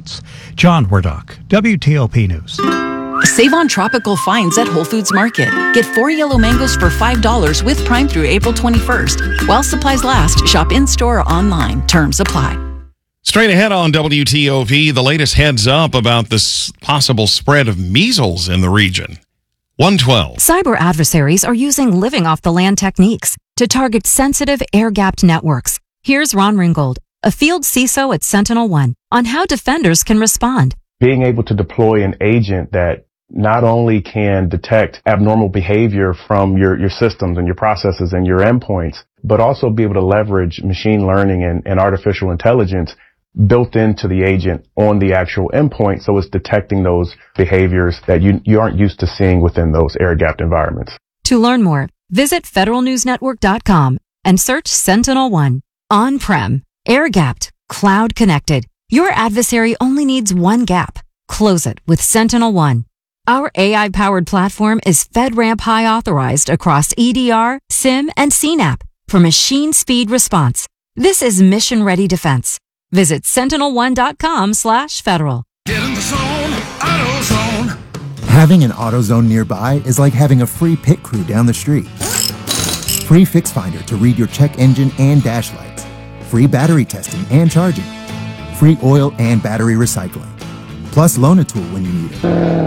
results. John Wardock, WTOP News. Save on tropical finds at Whole Foods Market. Get 4 yellow mangoes for $5 with Prime through April 21st. While supplies last, shop in-store or online. Terms apply. Straight ahead on WTOP, the latest heads up about this possible spread of measles in the region. 112. Cyber adversaries are using living off the land techniques to target sensitive air-gapped networks. Here's Ron Ringgold, a field CISO at SentinelOne, on how defenders can respond. Being able to deploy an agent that not only can detect abnormal behavior from your systems and your processes and your endpoints, but also be able to leverage machine learning and artificial intelligence built into the agent on the actual endpoint, so it's detecting those behaviors that you aren't used to seeing within those air-gapped environments. To learn more, visit federalnewsnetwork.com and search SentinelOne. On-prem, air-gapped, cloud-connected. Your adversary only needs one gap. Close it with SentinelOne. Our AI-powered platform is FedRAMP High authorized across EDR, SIM, and CNAP for machine speed response. This is mission-ready defense. Visit sentinel1.com/federal. Get in the zone, AutoZone. Having an AutoZone nearby is like having a free pit crew down the street. Free Fix Finder to read your check engine and dash lights. Free battery testing and charging. Free oil and battery recycling. Plus loan a tool when you need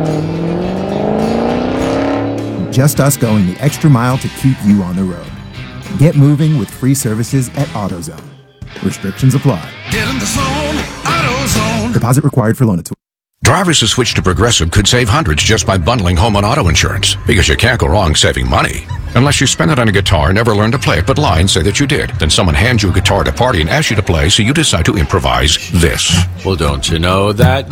it. Just us going the extra mile to keep you on the road. Get moving with free services at AutoZone. Restrictions apply. Get in the zone, AutoZone. Deposit required for loan a tool. Drivers who switch to Progressive could save hundreds just by bundling home and auto insurance, because you can't go wrong saving money. Unless you spend it on a guitar, never learn to play it, but lie and say that you did. Then someone hands you a guitar at a party and asks you to play, so you decide to improvise this. Well, don't you know that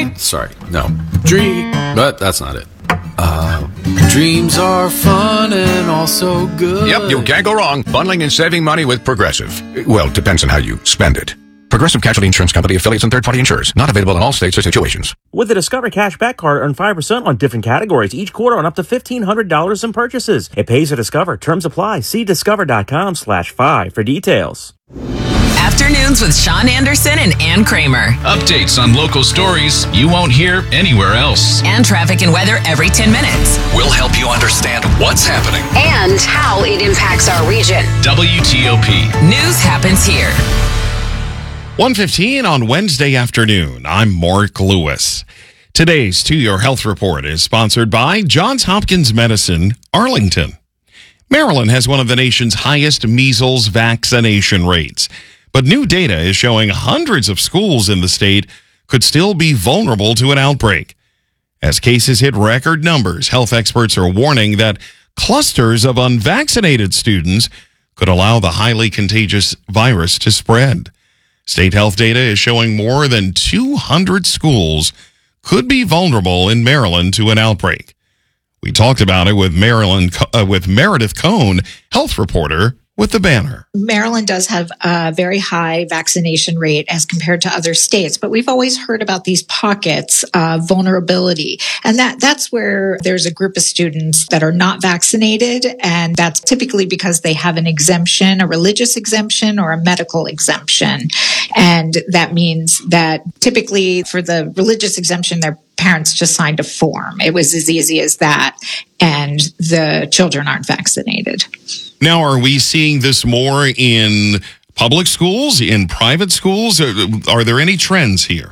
but that's not it. Dreams are fun and also good. Yep, you can't go wrong bundling and saving money with Progressive. Well, depends on how you spend it. Progressive Casualty Insurance Company, affiliates, and third-party insurers. Not available in all states or situations. With the Discover Cashback Card, earn 5% on different categories each quarter on up to $1,500 in purchases. It pays to Discover. Terms apply. See discover.com/5 for details. Afternoons with Sean Anderson and Ann Kramer. Updates on local stories you won't hear anywhere else. And traffic and weather every 10 minutes. We'll help you understand what's happening and how it impacts our region. WTOP. News happens here. 1:15 on Wednesday afternoon. I'm Mark Lewis. Today's To Your Health Report is sponsored by Johns Hopkins Medicine, Arlington. Maryland has one of the nation's highest measles vaccination rates, but new data is showing hundreds of schools in the state could still be vulnerable to an outbreak. As cases hit record numbers, health experts are warning that clusters of unvaccinated students could allow the highly contagious virus to spread. State health data is showing more than 200 schools could be vulnerable in Maryland to an outbreak. We talked about it with Meredith Cohn, health reporter with The Banner. Maryland does have a very high vaccination rate as compared to other states, but we've always heard about these pockets of vulnerability. And that's where there's a group of students that are not vaccinated, and that's typically because they have an exemption, a religious exemption or a medical exemption. And that means that typically for the religious exemption, their parents just signed a form. It was as easy as that, and the children aren't vaccinated. Now, are we seeing this more in public schools, in private schools? Are there any trends here?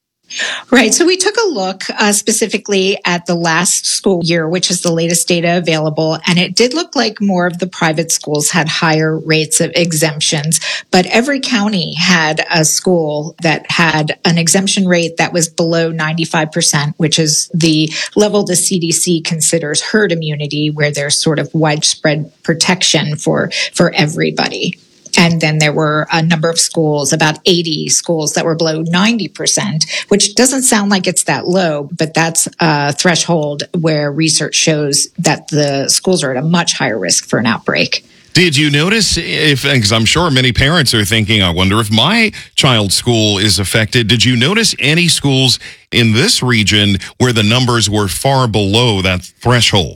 Right. So we took a look specifically at the last school year, which is the latest data available. And it did look like more of the private schools had higher rates of exemptions. But every county had a school that had an exemption rate that was below 95%, which is the level the CDC considers herd immunity, where there's sort of widespread protection for everybody. And then there were a number of schools, about 80 schools that were below 90%, which doesn't sound like it's that low, but that's a threshold where research shows that the schools are at a much higher risk for an outbreak. Did you notice because I'm sure many parents are thinking, I wonder if my child's school is affected. Did you notice any schools in this region where the numbers were far below that threshold?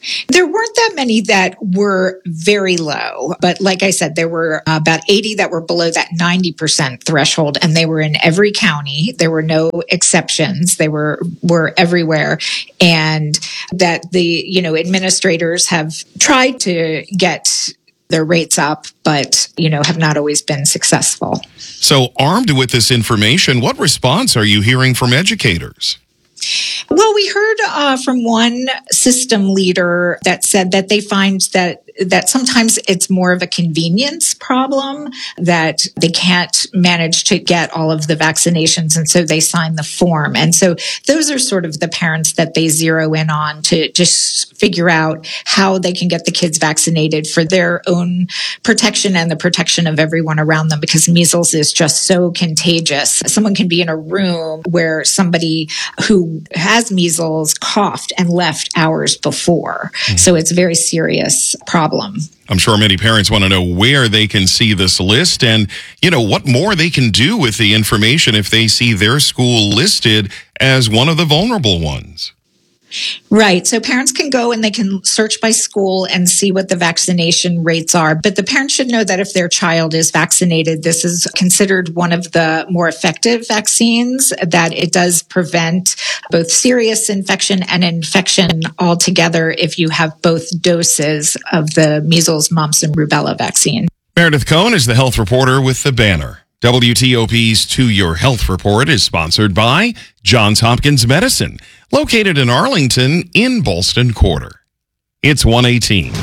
There weren't that many that were very low, but like I said, there were about 80 that were below that 90% threshold, and they were in every county. There were no exceptions. They were everywhere, and that the administrators have tried to get their rates up, but have not always been successful. So, armed with this information, what response are you hearing from educators? Well, we heard from one system leader that said that they find that sometimes it's more of a convenience problem, that they can't manage to get all of the vaccinations, and so they sign the form. And so those are sort of the parents that they zero in on to just figure out how they can get the kids vaccinated for their own protection and the protection of everyone around them, because measles is just so contagious. Someone can be in a room where somebody who has measles coughed and left hours before. So it's a very serious problem. I'm sure many parents want to know where they can see this list and, what more they can do with the information if they see their school listed as one of the vulnerable ones. Right. So parents can go and they can search by school and see what the vaccination rates are. But the parents should know that if their child is vaccinated, this is considered one of the more effective vaccines, that it does prevent both serious infection and infection altogether if you have both doses of the measles, mumps, and rubella vaccine. Meredith Cohn is the health reporter with The Banner. WTOP's To Your Health Report is sponsored by Johns Hopkins Medicine, located in Arlington in Ballston Quarter. It's 1:18.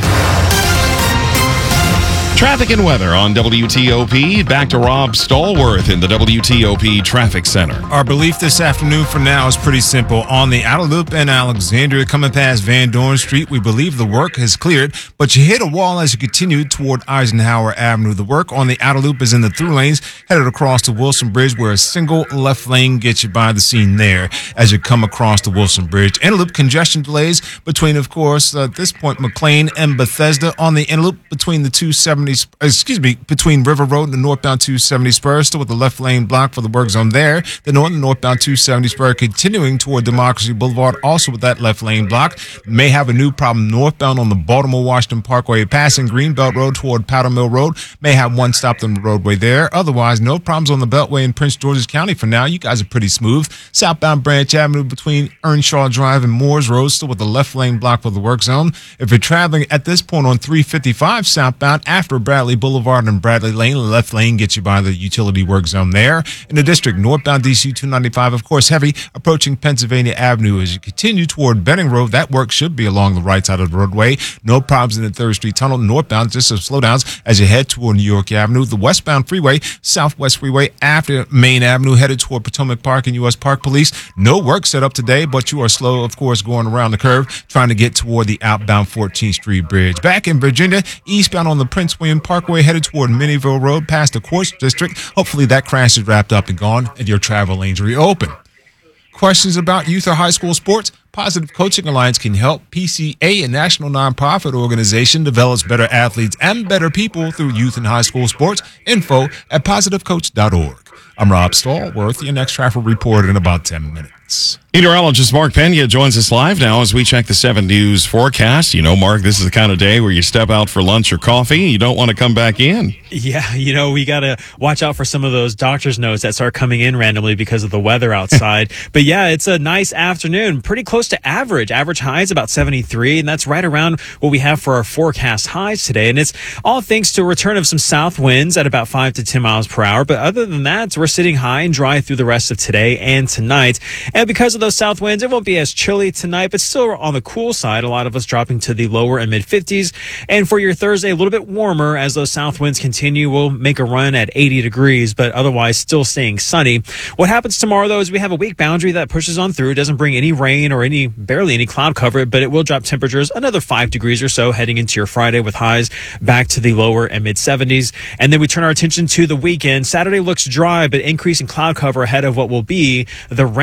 Traffic and weather on WTOP. Back to Rob Stallworth in the WTOP Traffic Center. Our belief this afternoon for now is pretty simple. On the outer loop in Alexandria, coming past Van Dorn Street, we believe the work has cleared, but you hit a wall as you continue toward Eisenhower Avenue. The work on the outer loop is in the through lanes, headed across the Wilson Bridge, where a single left lane gets you by the scene there as you come across the Wilson Bridge. Inner loop congestion delays between, of course, at this point, McLean and Bethesda. On the inner loop between the 270 between River Road and the northbound 270 spur, still with the left lane blocked for the work zone there. The northbound 270 spur continuing toward Democracy Boulevard, also with that left lane blocked. May have a new problem northbound on the Baltimore-Washington Parkway, passing Greenbelt Road toward Powder Mill Road. May have one stopped on the roadway there. Otherwise, no problems on the Beltway in Prince George's County for now. You guys are pretty smooth. Southbound Branch Avenue between Earnshaw Drive and Moores Road, still with the left lane blocked for the work zone. If you're traveling at this point on 355 southbound after Bradley Boulevard and Bradley Lane, the left lane gets you by the utility work zone there. In the district, northbound DC 295, of course, heavy approaching Pennsylvania Avenue as you continue toward Benning Road. That work should be along the right side of the roadway. No problems in the 3rd Street Tunnel. Northbound, just some slowdowns as you head toward New York Avenue. The westbound freeway, Southwest Freeway after Main Avenue, headed toward Potomac Park and U.S. Park Police. No work set up today, but you are slow, of course, going around the curve, trying to get toward the outbound 14th Street Bridge. Back in Virginia, eastbound on the Prince William Parkway, headed toward Minnieville Road past the Quartz District. Hopefully that crash is wrapped up and gone and your travel lanes reopen. Questions about youth or high school sports? Positive Coaching Alliance can help. PCA, a national nonprofit organization, develops better athletes and better people through youth and high school sports. Info at positivecoach.org. I'm Rob Stallworth, your next travel report in about 10 minutes. Meteorologist Mark Pena joins us live now as we check the 7 News forecast. You know, Mark, this is the kind of day where you step out for lunch or coffee and you don't want to come back in. Yeah, we got to watch out for some of those doctor's notes that start coming in randomly because of the weather outside. But yeah, it's a nice afternoon, pretty close to average. Average high is about 73, and that's right around what we have for our forecast highs today. And it's all thanks to a return of some south winds at about 5 to 10 miles per hour. But other than that, we're sitting high and dry through the rest of today and tonight. And because of those south winds, it won't be as chilly tonight, but still on the cool side. A lot of us dropping to the lower and mid 50s. And for your Thursday, a little bit warmer as those south winds continue. We'll make a run at 80 degrees, but otherwise still staying sunny. What happens tomorrow, though, is we have a weak boundary that pushes on through. It doesn't bring any rain or barely any cloud cover, but it will drop temperatures another 5 degrees or so heading into your Friday with highs back to the lower and mid 70s. And then we turn our attention to the weekend. Saturday looks dry, but increasing cloud cover ahead of what will be the remnants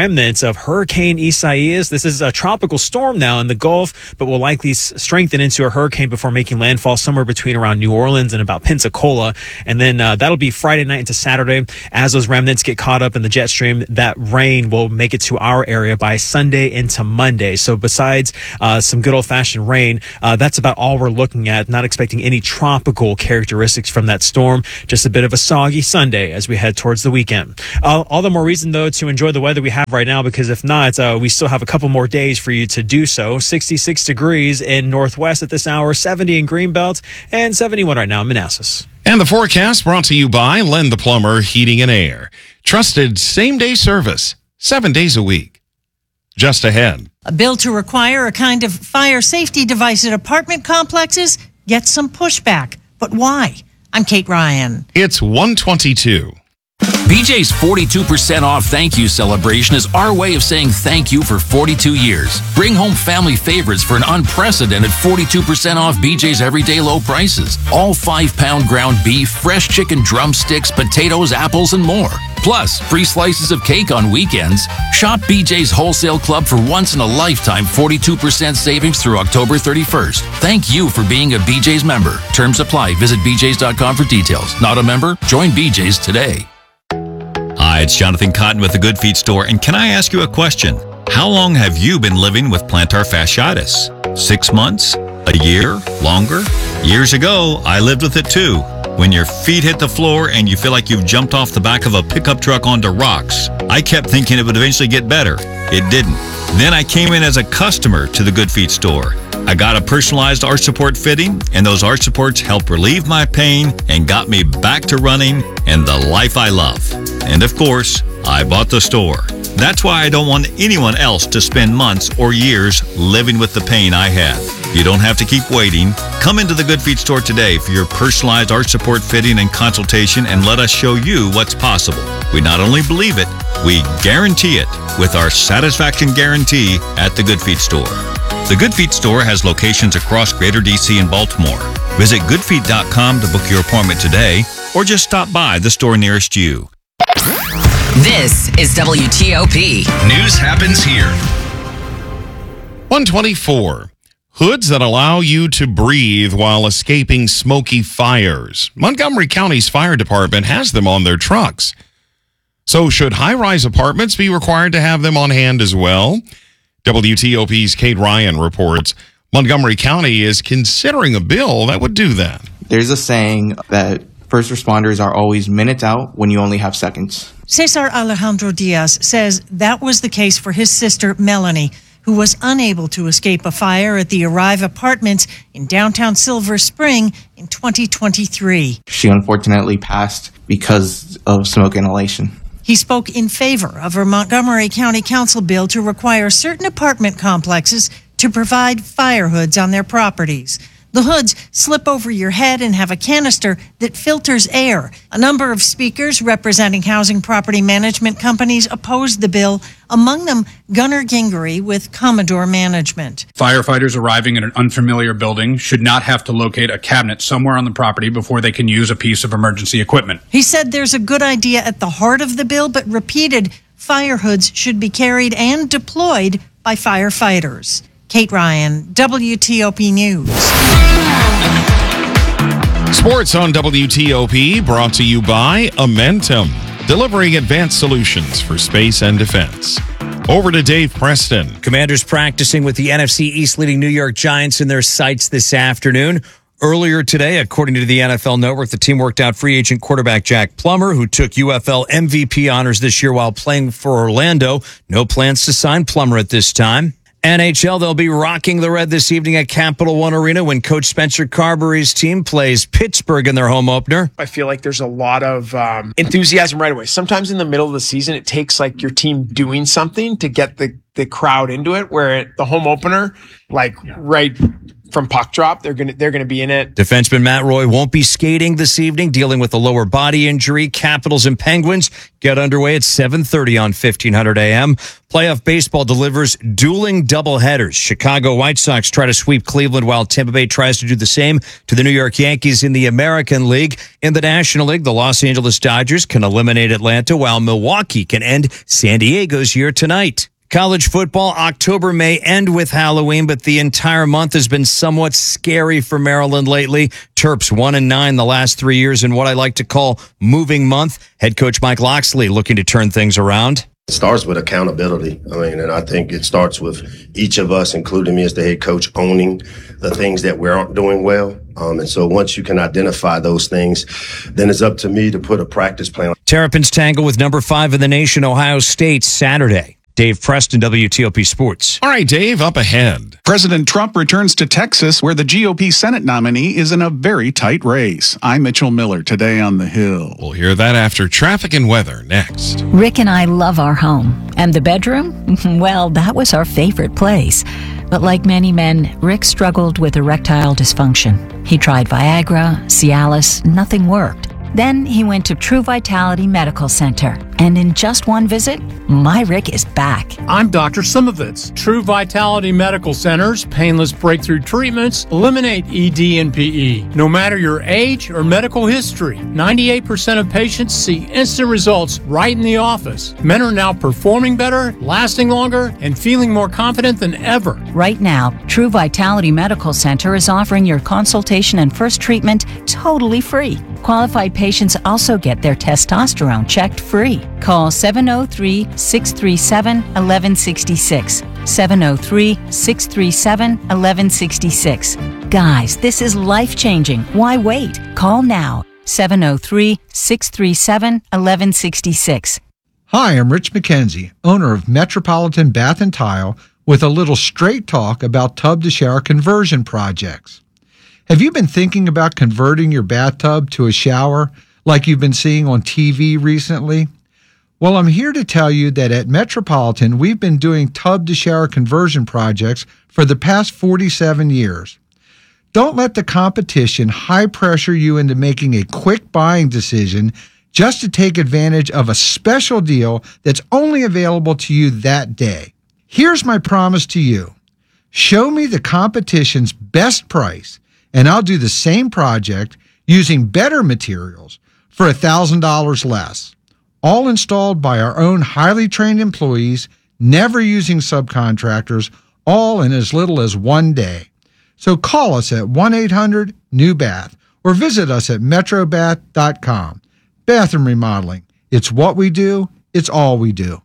of Hurricane Isaias. This is a tropical storm now in the Gulf, but will likely strengthen into a hurricane before making landfall somewhere between around New Orleans and about Pensacola. And then that'll be Friday night into Saturday. As those remnants get caught up in the jet stream, that rain will make it to our area by Sunday into Monday. So besides some good old-fashioned rain, that's about all we're looking at. Not expecting any tropical characteristics from that storm. Just a bit of a soggy Sunday as we head towards the weekend. All the more reason, though, to enjoy the weather we have right now, because if not, we still have a couple more days for you to do so. 66 degrees in Northwest at this hour, 70 in Greenbelt, and 71 right now in Manassas. And the forecast brought to you by Len the Plumber Heating and Air. Trusted same-day service, 7 days a week. Just ahead. A bill to require a kind of fire safety device at apartment complexes gets some pushback. But why? I'm Kate Ryan. It's 1:22. BJ's 42% off thank you celebration is our way of saying thank you for 42 years. Bring home family favorites for an unprecedented 42% off BJ's everyday low prices. All 5-pound ground beef, fresh chicken drumsticks, potatoes, apples, and more. Plus, free slices of cake on weekends. Shop BJ's Wholesale Club for once-in-a-lifetime 42% savings through October 31st. Thank you for being a BJ's member. Terms apply. Visit bjs.com for details. Not a member? Join BJ's today. Hi, it's Jonathan Cotton with the Good Feet Store, and can I ask you a question? How long have you been living with plantar fasciitis? 6 months? A year? Longer? Years ago, I lived with it too. When your feet hit the floor and you feel like you've jumped off the back of a pickup truck onto rocks. I kept thinking it would eventually get better. It didn't. Then I came in as a customer to the Good Feet Store. I got a personalized arch support fitting, and those arch supports helped relieve my pain and got me back to running and the life I love. And of course, I bought the store. That's why I don't want anyone else to spend months or years living with the pain I have. You don't have to keep waiting. Come into the Good Feet Store today for your personalized arch support fitting and consultation, and let us show you what's possible. We not only believe it, we guarantee it with our satisfaction guarantee at the Good Feet Store. The Good Feet Store has locations across Greater DC and Baltimore. Visit goodfeet.com to book your appointment today, or just stop by the store nearest you. This is WTOP. News happens here. 124. Hoods that allow you to breathe while escaping smoky fires. Montgomery County's fire department has them on their trucks. So should high-rise apartments be required to have them on hand as well? WTOP's Kate Ryan reports Montgomery County is considering a bill that would do that. There's a saying that first responders are always minutes out when you only have seconds. Cesar Alejandro Diaz says that was the case for his sister, Melanie, who was unable to escape a fire at the Arrive Apartments in downtown Silver Spring in 2023. She unfortunately passed because of smoke inhalation. He spoke in favor of a Montgomery County Council bill to require certain apartment complexes to provide fire hoods on their properties. The hoods slip over your head and have a canister that filters air. A number of speakers representing housing property management companies opposed the bill, among them Gunnar Gingery with Commodore Management. Firefighters arriving in an unfamiliar building should not have to locate a cabinet somewhere on the property before they can use a piece of emergency equipment. He said there's a good idea at the heart of the bill, but repeated fire hoods should be carried and deployed by firefighters. Kate Ryan, WTOP News. Sports on WTOP brought to you by Amentum, delivering advanced solutions for space and defense. Over to Dave Preston. Commanders practicing with the NFC East leading New York Giants in their sights this afternoon. Earlier today, according to the NFL Network, the team worked out free agent quarterback Jack Plummer, who took UFL MVP honors this year while playing for Orlando. No plans to sign Plummer at this time. NHL, they'll be rocking the red this evening at Capital One Arena when Coach Spencer Carberry's team plays Pittsburgh in their home opener. I feel like there's a lot of enthusiasm right away. Sometimes in the middle of the season, it takes like your team doing something to get the crowd into it, where at the home opener, like right from puck drop, they're gonna be in it. Defenseman Matt Roy won't be skating this evening, dealing with a lower body injury. Capitals and Penguins get underway at 7:30 on 1500 AM. Playoff baseball delivers dueling doubleheaders. Chicago White Sox try to sweep Cleveland, while Tampa Bay tries to do the same to the New York Yankees in the American League. In the National League, the Los Angeles Dodgers can eliminate Atlanta, while Milwaukee can end San Diego's year tonight. College football, October may end with Halloween, but the entire month has been somewhat scary for Maryland lately. Terps 1-9 the last 3 years in what I like to call moving month. Head coach Mike Loxley looking to turn things around. It starts with accountability. And I think it starts with each of us, including me as the head coach, owning the things that we aren't doing well. And so once you can identify those things, then it's up to me to put a practice plan. Terrapins tangle with number 5 in the nation, Ohio State, Saturday. Dave Preston, WTOP Sports. All right, Dave, up ahead. President Trump returns to Texas, where the GOP Senate nominee is in a very tight race. I'm Mitchell Miller, today on The Hill. We'll hear that after traffic and weather next. Rick and I love our home. And the bedroom? Well, that was our favorite place. But like many men, Rick struggled with erectile dysfunction. He tried Viagra, Cialis, nothing worked. Then he went to True Vitality Medical Center, and in just one visit, my Rick is back. I'm Dr. Simovitz. True Vitality Medical Center's painless breakthrough treatments eliminate ED and PE. No matter your age or medical history, 98% of patients see instant results right in the office. Men are now performing better, lasting longer, and feeling more confident than ever. Right now, True Vitality Medical Center is offering your consultation and first treatment totally free. Qualified patients also get their testosterone checked free. Call 703-637-1166. 703-637-1166. Guys, this is life-changing. Why wait? Call now. 703-637-1166. Hi, I'm Rich McKenzie, owner of Metropolitan Bath and Tile, with a little straight talk about tub-to-shower conversion projects. Have you been thinking about converting your bathtub to a shower like you've been seeing on TV recently? Well, I'm here to tell you that at Metropolitan, we've been doing tub-to-shower conversion projects for the past 47 years. Don't let the competition high-pressure you into making a quick buying decision just to take advantage of a special deal that's only available to you that day. Here's my promise to you. Show me the competition's best price, and I'll do the same project using better materials for $1,000 less. All installed by our own highly trained employees, never using subcontractors, all in as little as one day. So call us at 1-800-NEW-BATH or visit us at metrobath.com. Bathroom remodeling. It's what we do. It's all we do.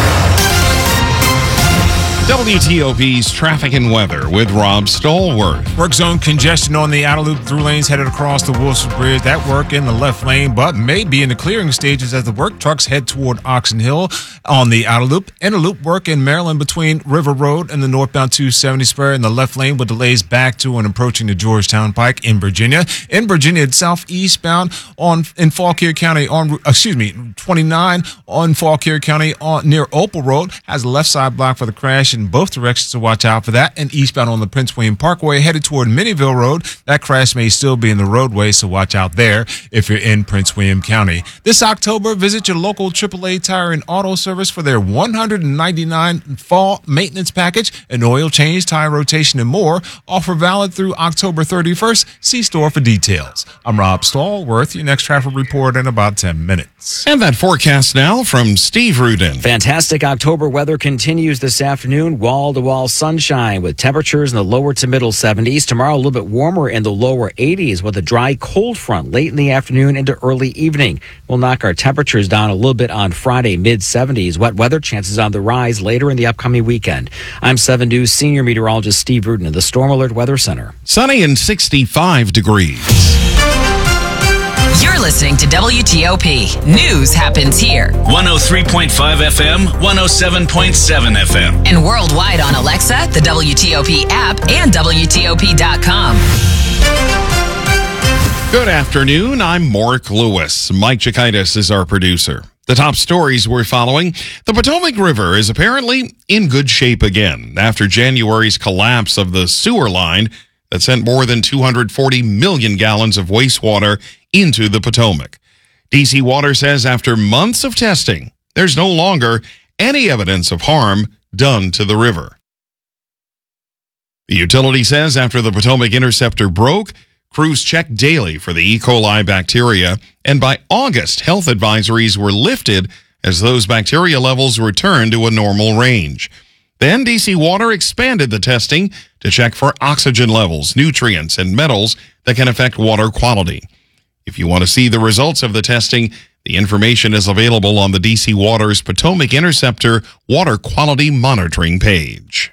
WTOP's traffic and weather with Rob Stallworth. Work zone congestion on the outer loop through lanes headed across the Wilson Bridge. That work in the left lane, but may be in the clearing stages as the work trucks head toward Oxon Hill on the outer loop. Inner loop work in Maryland between River Road and the northbound 270 spur in the left lane with delays back to and approaching the Georgetown Pike in Virginia. In Virginia, it's southeastbound in Fauquier County 29 on Fauquier County near Opal Road has the left side blocked for the crash in both directions, to watch out for that. And eastbound on the Prince William Parkway headed toward Minnieville Road, that crash may still be in the roadway, so watch out there if you're in Prince William County. This October, visit your local AAA Tire and Auto Service for their $199 fall maintenance package, an oil change, tire rotation, and more. Offer valid through October 31st. See store for details. I'm Rob Stallworth. Your next traffic report in about 10 minutes. And that forecast now from Steve Rudin. Fantastic October weather continues this afternoon. Wall-to-wall sunshine with temperatures in the lower to middle 70s. Tomorrow, a little bit warmer in the lower 80s with a dry cold front late in the afternoon into early evening. We'll knock our temperatures down a little bit on Friday, mid-70s. Wet weather chances on the rise later in the upcoming weekend. I'm 7 News senior meteorologist Steve Rudin of the Storm Alert Weather Center. Sunny and 65 degrees. You're listening to WTOP. News happens here. 103.5 FM, 107.7 FM. And worldwide on Alexa, the WTOP app, and WTOP.com. Good afternoon. I'm Mark Lewis. Mike Chikaitis is our producer. The top stories we're following. The Potomac River is apparently in good shape again after January's collapse of the sewer line that sent more than 240 million gallons of wastewater into the Potomac. DC Water says after months of testing, there's no longer any evidence of harm done to the river. The utility says after the Potomac Interceptor broke, crews checked daily for the E. coli bacteria, and by August, health advisories were lifted as those bacteria levels return to a normal range. Then DC Water expanded the testing to check for oxygen levels, nutrients, and metals that can affect water quality. If you want to see the results of the testing, the information is available on the DC Water's Potomac Interceptor Water Quality Monitoring page.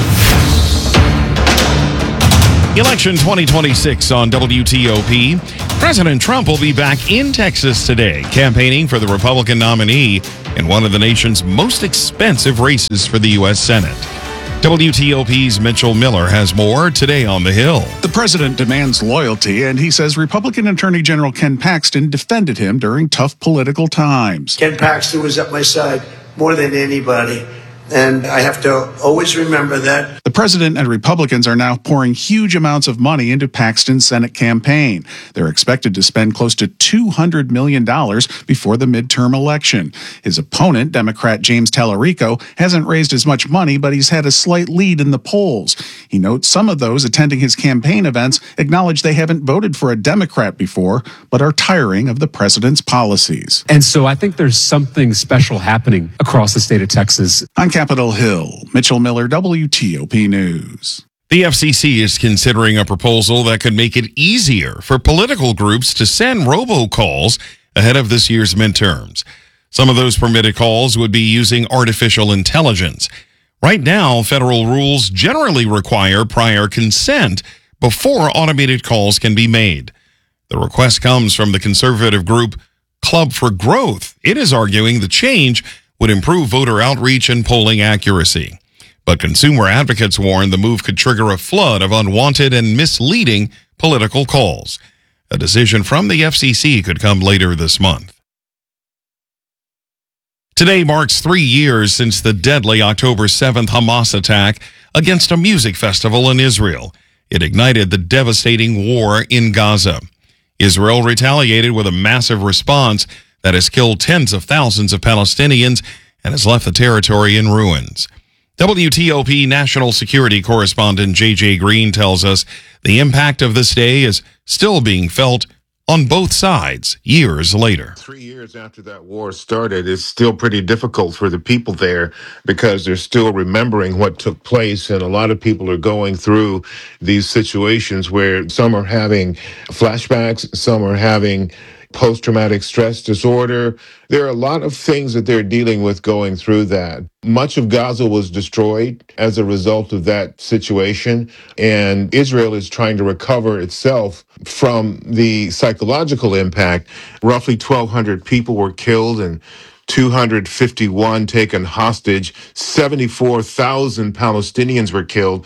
Election 2026 on WTOP. President Trump will be back in Texas today, campaigning for the Republican nominee in one of the nation's most expensive races for the U.S. Senate. WTOP's Mitchell Miller has more today on the Hill. The president demands loyalty, and he says Republican Attorney General Ken Paxton defended him during tough political times. Ken Paxton was at my side more than anybody, and I have to always remember that. The president and Republicans are now pouring huge amounts of money into Paxton's Senate campaign. They're expected to spend close to $200 million before the midterm election. His opponent, Democrat James Tallarico, hasn't raised as much money, but he's had a slight lead in the polls. He notes some of those attending his campaign events acknowledge they haven't voted for a Democrat before, but are tiring of the president's policies. And so I think there's something special happening across the state of Texas. On Capitol Hill, Mitchell Miller, WTOP News. The FCC is considering a proposal that could make it easier for political groups to send robocalls ahead of this year's midterms. Some of those permitted calls would be using artificial intelligence. Right now, federal rules generally require prior consent before automated calls can be made. The request comes from the conservative group Club for Growth. It is arguing the change would improve voter outreach and polling accuracy. But consumer advocates warn the move could trigger a flood of unwanted and misleading political calls. A decision from the FCC could come later this month. Today marks 3 years since the deadly October 7th Hamas attack against a music festival in Israel. It ignited the devastating war in Gaza. Israel retaliated with a massive response that has killed tens of thousands of Palestinians and has left the territory in ruins. WTOP national security correspondent J.J. Green tells us the impact of this day is still being felt on both sides years later. 3 years after that war started, it's still pretty difficult for the people there because they're still remembering what took place, and a lot of people are going through these situations where some are having flashbacks, some are having post-traumatic stress disorder. There are a lot of things that they're dealing with going through that. Much of Gaza was destroyed as a result of that situation, and Israel is trying to recover itself from the psychological impact. Roughly 1,200 people were killed and 251 taken hostage. 74,000 Palestinians were killed.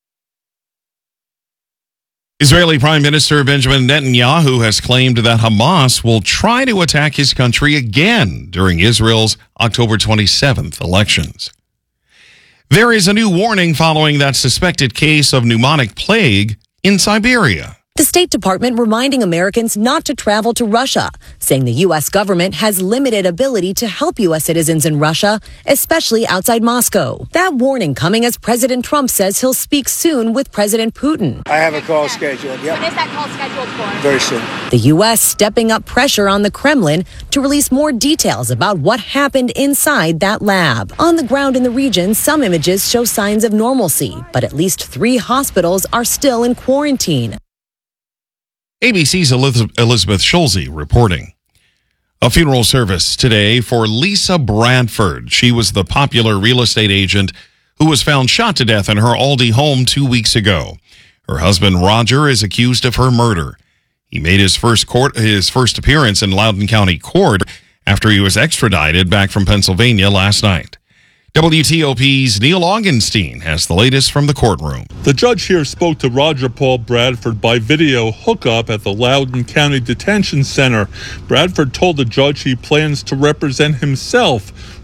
Israeli Prime Minister Benjamin Netanyahu has claimed that Hamas will try to attack his country again during Israel's October 27th elections. There is a new warning following that suspected case of pneumonic plague in Siberia. The State Department reminding Americans not to travel to Russia, saying the U.S. government has limited ability to help U.S. citizens in Russia, especially outside Moscow. That warning coming as President Trump says he'll speak soon with President Putin. I have a call scheduled. Yep. When is that call scheduled for? Very soon. The U.S. stepping up pressure on the Kremlin to release more details about what happened inside that lab. On the ground in the region, some images show signs of normalcy, but at least 3 hospitals are still in quarantine. ABC's Elizabeth Schulze reporting. A funeral service today for Lisa Bradford. She was the popular real estate agent who was found shot to death in her Aldi home 2 weeks ago. Her husband, Roger, is accused of her murder. He made his first appearance in Loudoun County Court after he was extradited back from Pennsylvania last night. WTOP's Neil Augenstein has the latest from the courtroom. The judge here spoke to Roger Paul Bradford by video hookup at the Loudoun County Detention Center. Bradford told the judge he plans to represent himself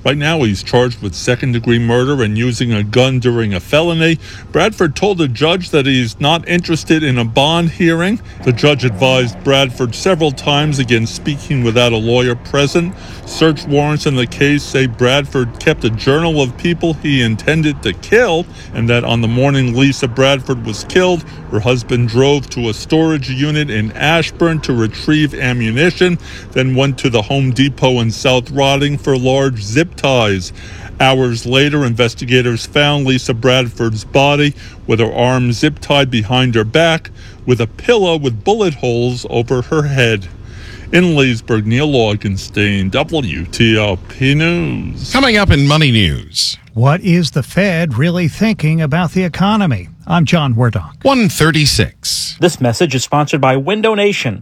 Right now, he's charged with second-degree murder and using a gun during a felony. Bradford told the judge that he's not interested in a bond hearing. The judge advised Bradford several times against speaking without a lawyer present. Search warrants in the case say Bradford kept a journal of people he intended to kill, and that on the morning Lisa Bradford was killed, her husband drove to a storage unit in Ashburn to retrieve ammunition, then went to the Home Depot in South Riding for large zip ties. Hours later, investigators found Lisa Bradford's body with her arms zip-tied behind her back, with a pillow with bullet holes over her head. In Leesburg, Neil Augenstein, WTOP News. Coming up in Money News. What is the Fed really thinking about the economy? I'm John Wardock. 136. This message is sponsored by Window Nation.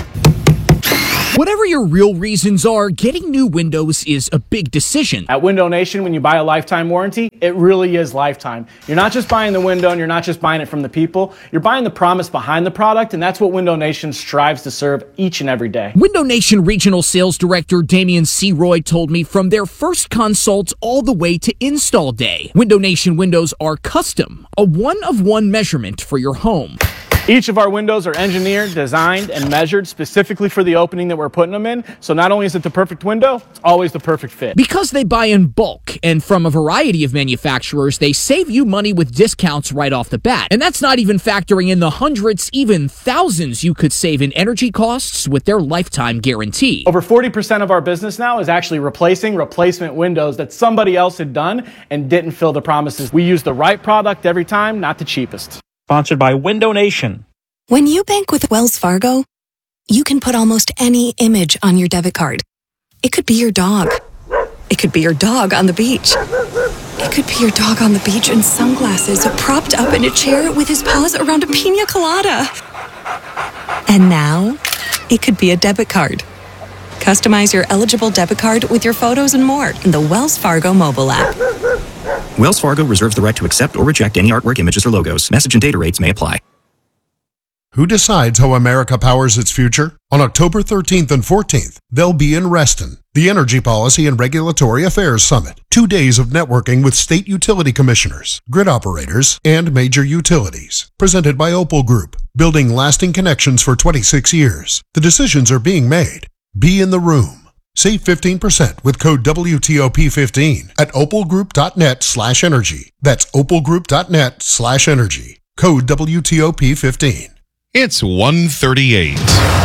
Whatever your real reasons are, getting new windows is a big decision. At Window Nation, when you buy a lifetime warranty, it really is lifetime. You're not just buying the window and you're not just buying it from the people. You're buying the promise behind the product, and that's what Window Nation strives to serve each and every day. Window Nation Regional Sales Director Damian C. Roy told me from their first consult all the way to install day, Window Nation windows are custom, a one-of-one measurement for your home. Each of our windows are engineered, designed, and measured specifically for the opening that we're putting them in. So not only is it the perfect window, it's always the perfect fit. Because they buy in bulk and from a variety of manufacturers, they save you money with discounts right off the bat. And that's not even factoring in the hundreds, even thousands you could save in energy costs with their lifetime guarantee. Over 40% of our business now is actually replacing replacement windows that somebody else had done and didn't fill the promises. We use the right product every time, not the cheapest. Sponsored by Window Nation. When you bank with Wells Fargo, you can put almost any image on your debit card. It could be your dog. It could be your dog on the beach. It could be your dog on the beach in sunglasses, propped up in a chair with his paws around a pina colada. And now, it could be a debit card. Customize your eligible debit card with your photos and more in the Wells Fargo mobile app. Wells Fargo reserves the right to accept or reject any artwork, images, or logos. Message and data rates may apply. Who decides how America powers its future? On October 13th and 14th, they'll be in Reston, the Energy Policy and Regulatory Affairs Summit. 2 days of networking with state utility commissioners, grid operators, and major utilities. Presented by Opal Group, building lasting connections for 26 years. The decisions are being made. Be in the room. Save 15% with code WTOP15 at opalgroup.net/energy. That's opalgroup.net/energy. Code WTOP15. It's 1:38.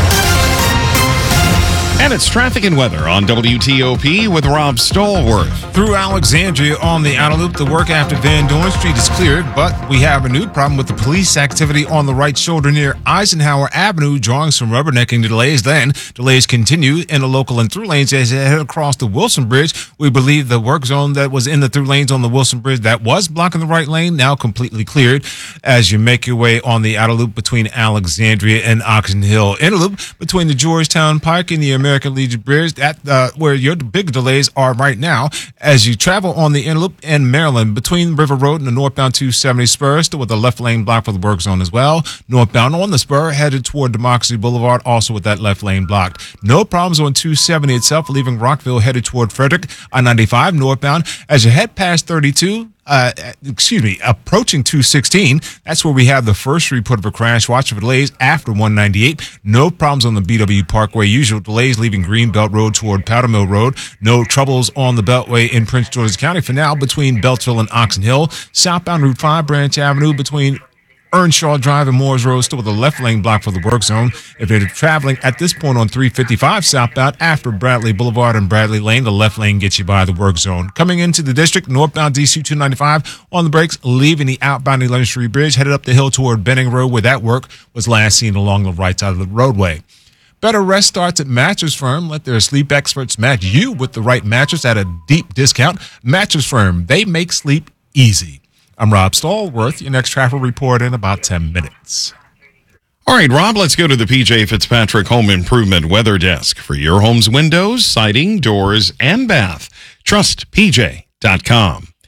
And it's traffic and weather on WTOP with Rob Stallworth. Through Alexandria on the outer loop, the work after Van Dorn Street is cleared, but we have a new problem with the police activity on the right shoulder near Eisenhower Avenue, drawing some rubbernecking delays. Then delays continue in the local and through lanes as they head across the Wilson Bridge. We believe the work zone that was in the through lanes on the Wilson Bridge that was blocking the right lane now completely cleared as you make your way on the outer loop between Alexandria and Oxon Hill. Inner loop between the Georgetown Pike and the American Legion Bridge, where your big delays are right now as you travel on the inner loop in Maryland between River Road and the northbound 270 spur, still with the left lane blocked for the work zone as well. Northbound on the spur headed toward Democracy Boulevard, also with that left lane blocked. No problems on 270 itself, leaving Rockville headed toward Frederick. I-95 northbound as you head past 32. Approaching 216. That's where we have the first report of a crash. Watch for delays after 198. No problems on the BW Parkway. Usual delays leaving Greenbelt Road toward Powder Mill Road. No troubles on the Beltway in Prince George's County for now between Beltsville and Oxon Hill. Southbound Route 5 Branch Avenue between Earnshaw Drive and Moores Road, still with a left lane block for the work zone. If you're traveling at this point on 355 southbound after Bradley Boulevard and Bradley Lane, the left lane gets you by the work zone. Coming into the district, northbound DC 295 on the brakes, leaving the outbound 11th Street Bridge, headed up the hill toward Benning Road, where that work was last seen along the right side of the roadway. Better rest starts at Mattress Firm. Let their sleep experts match you with the right mattress at a deep discount. Mattress Firm, they make sleep easy. I'm Rob Stallworth. Your next travel report in about 10 minutes. All right, Rob, let's go to the PJ Fitzpatrick Home Improvement Weather Desk for your home's windows, siding, doors, and bath. TrustPJ.com.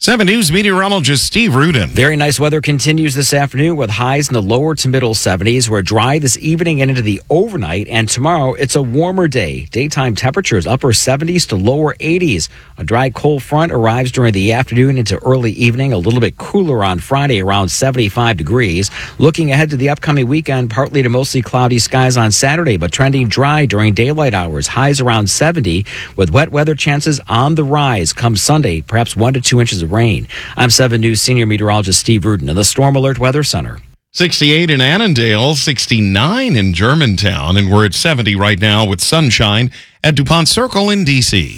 7 News meteorologist Steve Rudin. Very nice weather continues this afternoon with highs in the lower to middle 70s. We're dry this evening and into the overnight. And tomorrow, it's a warmer day. Daytime temperatures upper 70s to lower 80s. A dry cold front arrives during the afternoon into early evening. A little bit cooler on Friday, around 75 degrees. Looking ahead to the upcoming weekend, partly to mostly cloudy skies on Saturday, but trending dry during daylight hours. Highs around 70 with wet weather chances on the rise come Sunday, perhaps 1 to 2 inches of rain. I'm 7 News senior meteorologist Steve Rudin in the Storm Alert Weather Center. 68 in Annandale, 69 in Germantown, and we're at 70 right now with sunshine at DuPont Circle in D.C.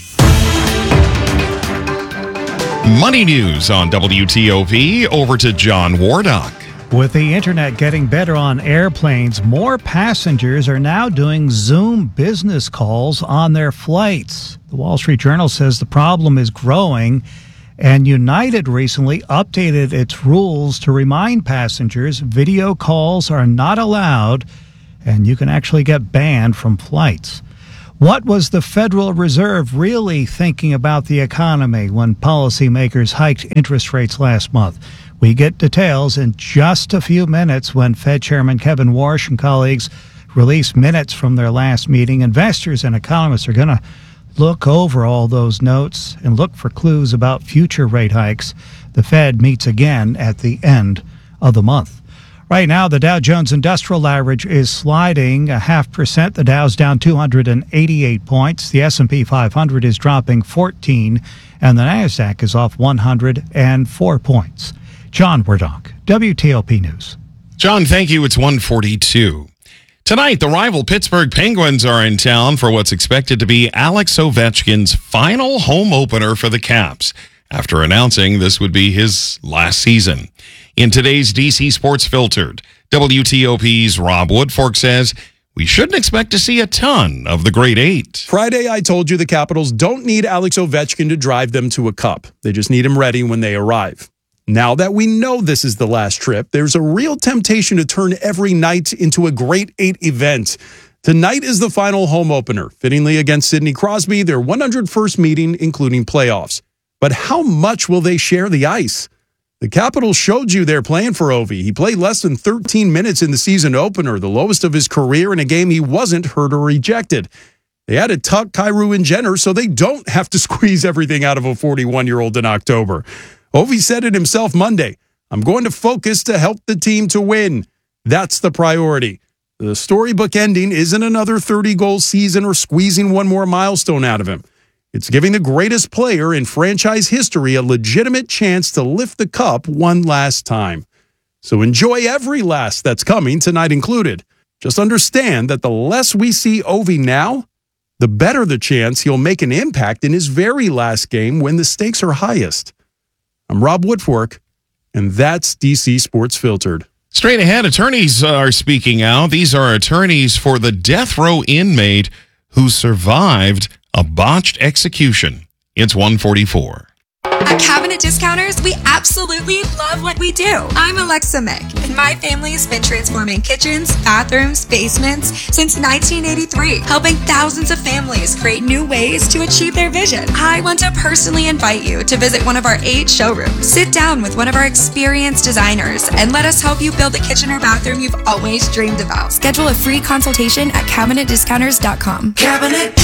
Money news on WTOP. Over to John Wardock. With the internet getting better on airplanes, more passengers are now doing Zoom business calls on their flights. The Wall Street Journal says the problem is growing, and United recently updated its rules to remind passengers video calls are not allowed, and you can actually get banned from flights. What was the Federal Reserve really thinking about the economy when policymakers hiked interest rates last month? We get details in just a few minutes when Fed Chairman Kevin Warsh and colleagues release minutes from their last meeting. Investors and economists are going to look over all those notes and look for clues about future rate hikes. The Fed meets again at the end of the month. Right now, the Dow Jones Industrial Average is sliding 0.5%. The Dow's down 288 points. The S&P 500 is dropping 14, and the Nasdaq is off 104 points. John Wardock, WTOP News. John, thank you. It's 1:42. Tonight, the rival Pittsburgh Penguins are in town for what's expected to be Alex Ovechkin's final home opener for the Caps, after announcing this would be his last season. In today's DC Sports Filtered, WTOP's Rob Woodfork says we shouldn't expect to see a ton of the Great Eight. Friday, I told you the Capitals don't need Alex Ovechkin to drive them to a cup. They just need him ready when they arrive. Now that we know this is the last trip, there's a real temptation to turn every night into a Great Eight event. Tonight is the final home opener, fittingly against Sidney Crosby, their 101st meeting, including playoffs. But how much will they share the ice? The Capitals showed you their plan for Ovi. He played less than 13 minutes in the season opener, the lowest of his career in a game he wasn't hurt or ejected. They had to tuck Kyrou and Jenner so they don't have to squeeze everything out of a 41-year-old in October. Ovi said it himself Monday. I'm going to focus to help the team to win. That's the priority. The storybook ending isn't another 30-goal season or squeezing one more milestone out of him. It's giving the greatest player in franchise history a legitimate chance to lift the cup one last time. So enjoy every last that's coming, tonight included. Just understand that the less we see Ovi now, the better the chance he'll make an impact in his very last game when the stakes are highest. I'm Rob Woodfork, and that's DC Sports Filtered. Straight ahead, attorneys are speaking out. These are attorneys for the death row inmate who survived a botched execution. It's 1:44. At Cabinet Discounters, we absolutely love what we do. I'm Alexa Mick, and my family has been transforming kitchens, bathrooms, basements since 1983, helping thousands of families create new ways to achieve their vision. I want to personally invite you to visit one of our 8 showrooms. Sit down with one of our experienced designers and let us help you build the kitchen or bathroom you've always dreamed about. Schedule a free consultation at CabinetDiscounters.com. Cabinet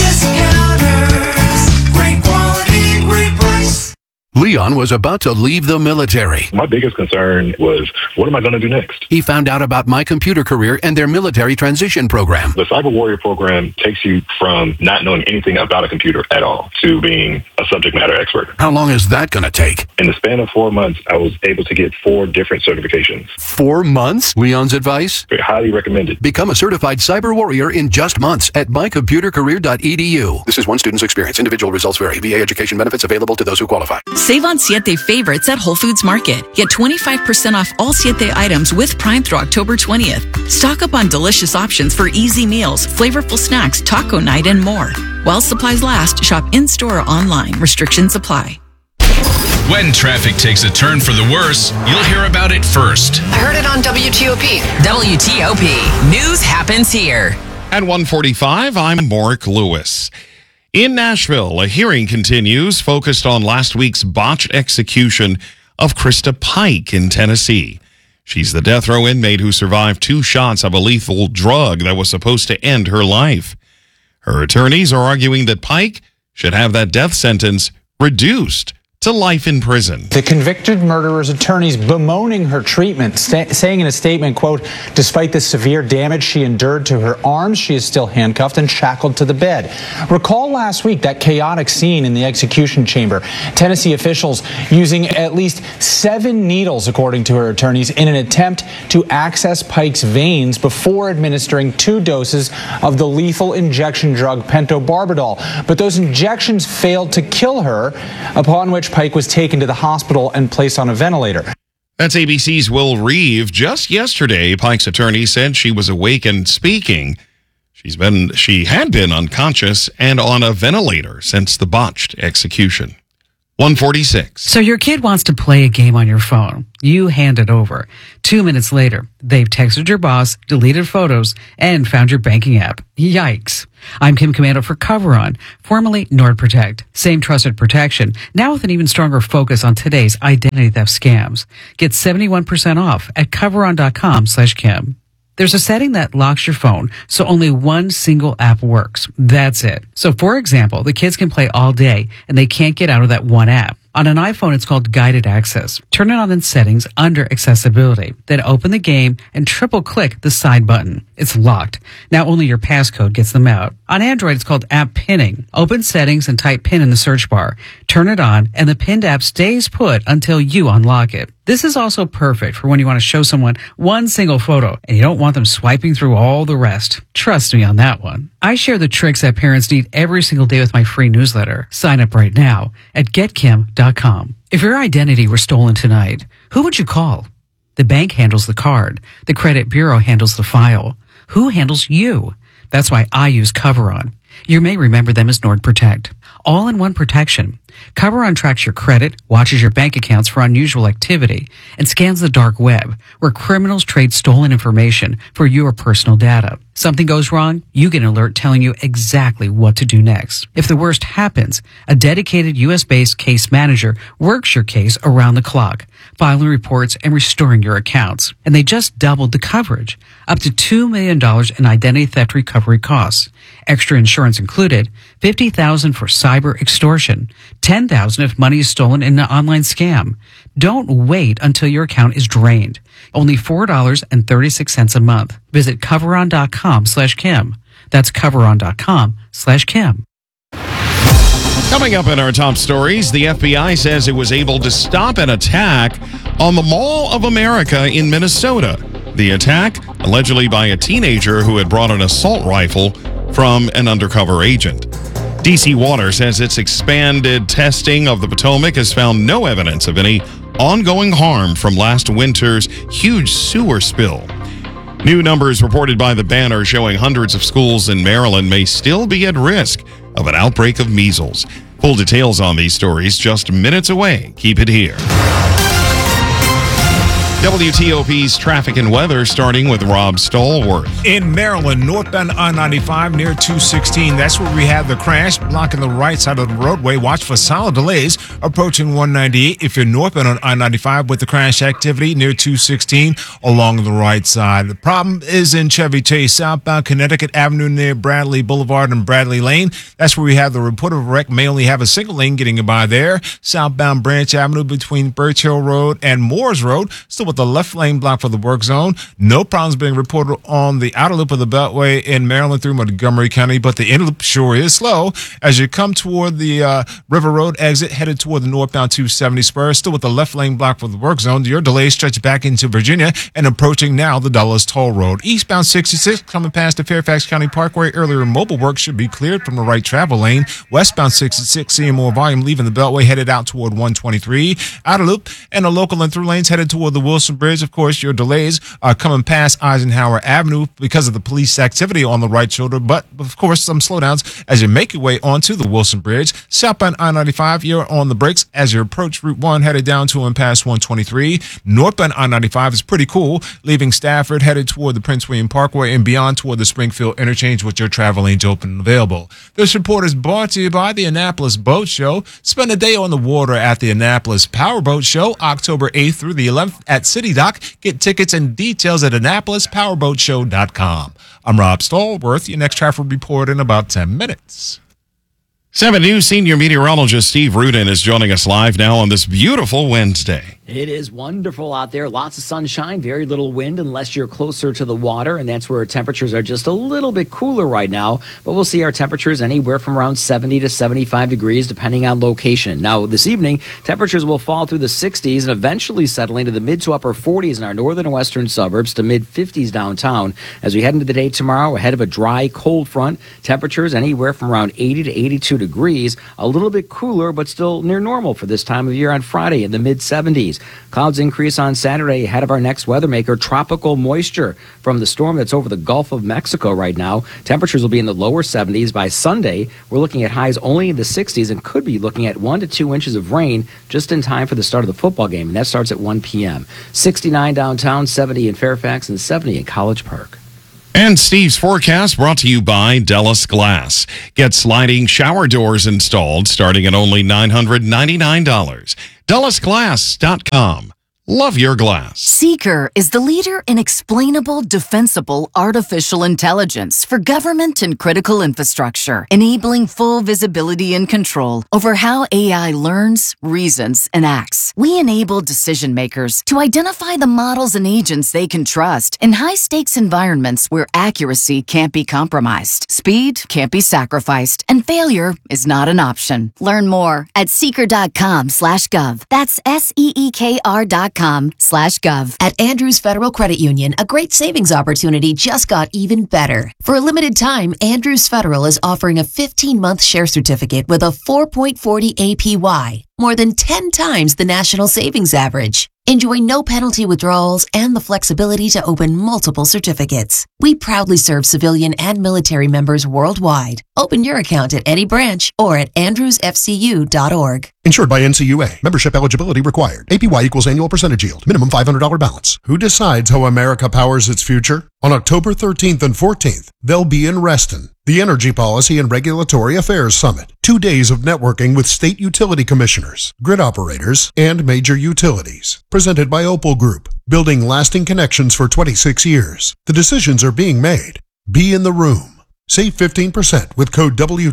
Discounters. Great quality, great price. Leon was about to leave the military. My biggest concern was, what am I going to do next? He found out about My Computer Career and their military transition program. The Cyber Warrior program takes you from not knowing anything about a computer at all to being a subject matter expert. How long is that going to take? In the span of 4 months, I was able to get 4 different certifications. 4 months? Leon's advice? Highly recommended. Become a certified cyber warrior in just months at mycomputercareer.edu. This is one student's experience. Individual results vary. VA education benefits available to those who qualify. Save on Siete favorites at Whole Foods Market. Get 25% off all Siete items with Prime through October 20th. Stock up on delicious options for easy meals, flavorful snacks, taco night, and more. While supplies last, shop in-store or online. Restrictions apply. When traffic takes a turn for the worse, you'll hear about it first. I heard it on WTOP. WTOP. News happens here. At 1:45, I'm Mark Lewis. In Nashville, a hearing continues focused on last week's botched execution of Krista Pike in Tennessee. She's the death row inmate who survived 2 shots of a lethal drug that was supposed to end her life. Her attorneys are arguing that Pike should have that death sentence reduced to life in prison. The convicted murderer's attorneys bemoaning her treatment, saying in a statement, quote, despite the severe damage she endured to her arms, she is still handcuffed and shackled to the bed. Recall last week that chaotic scene in the execution chamber. Tennessee officials using at least 7 needles, according to her attorneys, in an attempt to access Pike's veins before administering 2 doses of the lethal injection drug pentobarbital. But those injections failed to kill her, upon which Pike was taken to the hospital and placed on a ventilator. That's ABC's Will Reeve. Just yesterday, Pike's attorney said she was awake and speaking. She had been unconscious and on a ventilator since the botched execution. 146. So your kid wants to play a game on your phone. You hand it over. 2 minutes later, they've texted your boss, deleted photos, and found your banking app. Yikes. I'm Kim Commando for Coveron, formerly NordProtect. Same trusted protection, now with an even stronger focus on today's identity theft scams. Get 71% off at Coveron.com/Kim. There's a setting that locks your phone so only one single app works. That's it. So for example, the kids can play all day and they can't get out of that one app. On an iPhone, it's called Guided Access. Turn it on in Settings under Accessibility. Then open the game and triple-click the side button. It's locked. Now only your passcode gets them out. On Android, it's called App Pinning. Open Settings and type PIN in the search bar. Turn it on, and the pinned app stays put until you unlock it. This is also perfect for when you want to show someone one single photo and you don't want them swiping through all the rest. Trust me on that one. I share the tricks that parents need every single day with my free newsletter. Sign up right now at getkim.com. If your identity were stolen tonight, who would you call? The bank handles the card. The credit bureau handles the file. Who handles you? That's why I use Coveron. You may remember them as NordProtect. All-in-one protection. Coveron tracks your credit, watches your bank accounts for unusual activity, and scans the dark web, where criminals trade stolen information for your personal data. Something goes wrong, you get an alert telling you exactly what to do next. If the worst happens, a dedicated U.S.-based case manager works your case around the clock, filing reports and restoring your accounts. And they just doubled the coverage, up to $2 million in identity theft recovery costs. Extra insurance included, $50,000 for cyber extortion, $10,000 if money is stolen in an online scam. Don't wait until your account is drained. Only $4.36 a month. Visit Coveron.com/Kim. That's Coveron.com/Kim. Coming up in our top stories, the FBI says it was able to stop an attack on the Mall of America in Minnesota. The attack, allegedly by a teenager who had brought an assault rifle from an undercover agent. DC Water says its expanded testing of the Potomac has found no evidence of any ongoing harm from last winter's huge sewer spill. New numbers reported by the Banner showing hundreds of schools in Maryland may still be at risk of an outbreak of measles. Full details on these stories just minutes away. Keep it here. WTOP's traffic and weather, starting with Rob Stallworth. In Maryland, northbound I-95 near 216. That's where we had the crash, blocking the right side of the roadway. Watch for solid delays approaching 198 if you're northbound on I-95 with the crash activity near 216 along the right side. The problem is in Chevy Chase, southbound Connecticut Avenue near Bradley Boulevard and Bradley Lane. That's where we have the report of a wreck. May only have a single lane getting you by there. Southbound Branch Avenue between Birch Hill Road and Moores Road, still with the left lane blocked for the work zone. No problems being reported on the outer loop of the Beltway in Maryland through Montgomery County, but the inner loop sure is slow as you come toward the River Road exit, headed toward the northbound 270 spur, still with the left lane blocked for the work zone. Your delays stretch back into Virginia and approaching now the Dulles Toll Road. Eastbound 66 coming past the Fairfax County Parkway. Earlier mobile work should be cleared from the right travel lane. Westbound 66 seeing more volume leaving the Beltway, headed out toward 123. Outer loop and the local and through lanes headed toward the Wilson Wilson Bridge, of course, your delays are coming past Eisenhower Avenue because of the police activity on the right shoulder. But, of course, some slowdowns as you make your way onto the Wilson Bridge. Southbound I-95, you're on the brakes as you approach Route 1, headed down to and past 123. Northbound I-95 is pretty cool, leaving Stafford, headed toward the Prince William Parkway and beyond toward the Springfield interchange with your travel lanes open and available. This report is brought to you by the Annapolis Boat Show. Spend a day on the water at the Annapolis Powerboat Show, October 8th through the 11th at City Dock. Get tickets and details at AnnapolisPowerboatShow.com. I'm Rob Stallworth, your next traffic report in about 10 minutes. 7 News senior meteorologist Steve Rudin is joining us live now on this beautiful Wednesday. It is wonderful out there. Lots of sunshine, very little wind unless you're closer to the water, and that's where temperatures are just a little bit cooler right now. But we'll see our temperatures anywhere from around 70 to 75 degrees, depending on location. Now, this evening, temperatures will fall through the 60s and eventually settle into the mid to upper 40s in our northern and western suburbs to mid 50s downtown. As we head into the day tomorrow, ahead of a dry, cold front, temperatures anywhere from around 80 to 82 degrees, a little bit cooler, but still near normal for this time of year on Friday in the mid 70s. Clouds increase on Saturday ahead of our next weather maker, tropical moisture from the storm that's over the Gulf of Mexico right now. Temperatures will be in the lower 70s. By Sunday, we're looking at highs only in the 60s and could be looking at 1 to 2 inches of rain just in time for the start of the football game, and that starts at 1 p.m. 69 downtown, 70 in Fairfax, and 70 in College Park. And Steve's forecast brought to you by Dellis Glass. Get sliding shower doors installed starting at only $999. DellisGlass.com. Love your glass. Seeker is the leader in explainable, defensible artificial intelligence for government and critical infrastructure, enabling full visibility and control over how AI learns, reasons, and acts. We enable decision makers to identify the models and agents they can trust in high-stakes environments where accuracy can't be compromised, speed can't be sacrificed, and failure is not an option. Learn more at seeker.com/gov. That's SEEKR.com/gov. At Andrews Federal Credit Union, a great savings opportunity just got even better. For a limited time, Andrews Federal is offering a 15-month share certificate with a 4.40 APY, more than 10 times the national savings average. Enjoy no penalty withdrawals and the flexibility to open multiple certificates. We proudly serve civilian and military members worldwide. Open your account at any branch or at andrewsfcu.org. Insured by NCUA. Membership eligibility required. APY equals annual percentage yield. Minimum $500 balance. Who decides how America powers its future? On October 13th and 14th, they'll be in Reston. The Energy Policy and Regulatory Affairs Summit. 2 days of networking with state utility commissioners, grid operators, and major utilities. Presented by Opal Group. Building lasting connections for 26 years. The decisions are being made. Be in the room. Save 15% with code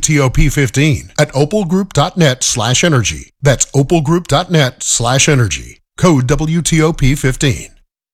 WTOP15 at opalgroup.net/energy. That's opalgroup.net/energy. Code WTOP15.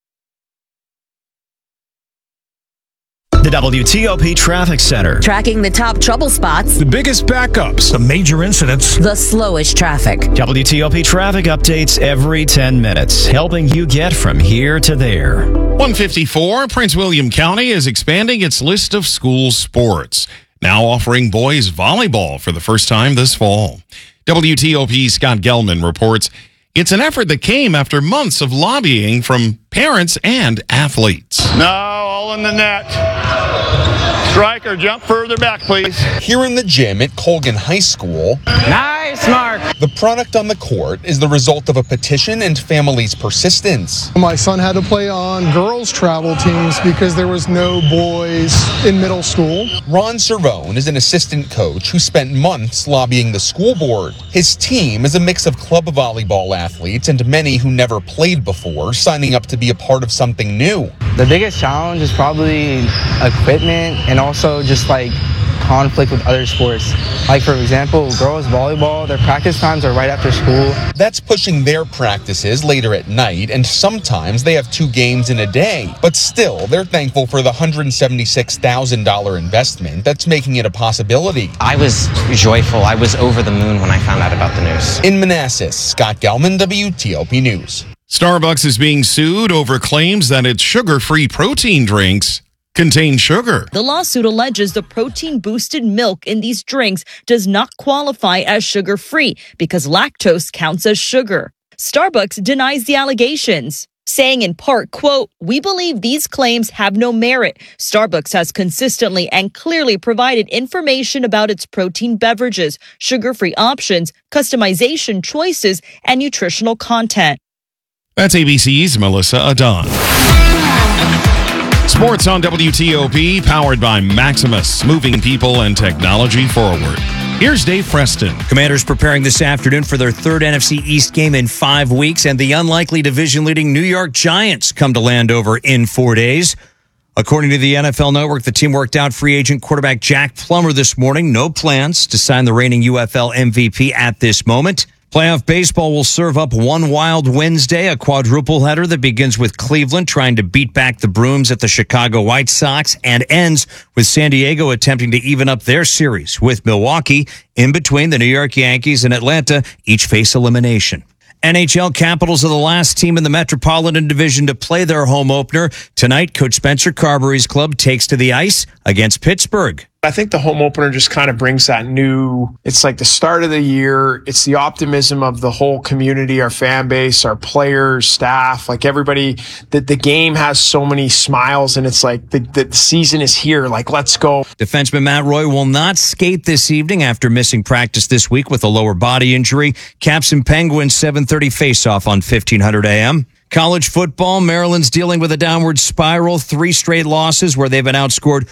The WTOP Traffic Center. Tracking the top trouble spots, The biggest backups. The major incidents. the slowest traffic. WTOP traffic updates every 10 minutes, helping you get from here to there. 154, Prince William County is expanding its list of school sports, now offering boys volleyball for the first time this fall. WTOP's Scott Gelman reports it's an effort that came after months of lobbying from parents and athletes. No, all in the net. Striker, jump further back, please. Here in the gym at Colgan High School. Nice, Mark. The product on the court is the result of a petition and families' persistence. My son had to play on girls' travel teams because there was no boys in middle school. Ron Cervone is an assistant coach who spent months lobbying the school board. His team is a mix of club volleyball athletes and many who never played before, signing up to be a part of something new. The biggest challenge is probably equipment and also just like conflict with other sports. Like for example, girls volleyball, their practice times are right after school. That's pushing their practices later at night, and sometimes they have 2 games in a day. But still, they're thankful for the $176,000 investment that's making it a possibility. I was joyful. I was over the moon when I found out about the news. In Manassas, Scott Gelman, WTOP News. Starbucks is being sued over claims that its sugar-free protein drinks contain sugar. The lawsuit alleges the protein-boosted milk in these drinks does not qualify as sugar-free because lactose counts as sugar. Starbucks denies the allegations. saying in part, quote, "We believe these claims have no merit. Starbucks has consistently and clearly provided information about its protein beverages, sugar-free options, customization choices, and nutritional content." That's ABC's Melissa Adon. Sports on WTOP, powered by Maximus, moving people and technology forward. Here's Dave Preston. Commanders preparing this afternoon for their third NFC East game in 5 weeks, and the unlikely division-leading New York Giants come to Landover in 4 days. According to the NFL Network, the team worked out free agent quarterback Jack Plummer this morning. No plans to sign the reigning UFL MVP at this moment. Playoff baseball will serve up one wild Wednesday, a quadruple header that begins with Cleveland trying to beat back the Brooms at the Chicago White Sox and ends with San Diego attempting to even up their series with Milwaukee. In between, the New York Yankees and Atlanta each face elimination. NHL Capitals are the last team in the Metropolitan Division to play their home opener. Tonight, Coach Spencer Carberry's club takes to the ice against Pittsburgh. I think the home opener just kind of brings that it's like the start of the year. It's the optimism of the whole community, our fan base, our players, staff, like everybody. The game has so many smiles, and it's like the season is here. Like, let's go. Defenseman Matt Roy will not skate this evening after missing practice this week with a lower body injury. Caps and Penguins 7:30 face-off on 1500 AM. College football, Maryland's dealing with a downward spiral, 3 straight losses where they've been outscored